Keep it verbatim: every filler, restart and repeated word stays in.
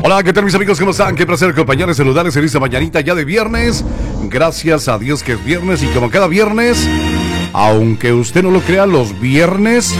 Hola, ¿qué tal mis amigos? ¿Cómo están? Qué placer acompañarles, saludarles en esta mañanita ya de viernes. Gracias a Dios que es viernes y como cada viernes, aunque usted no lo crea, los viernes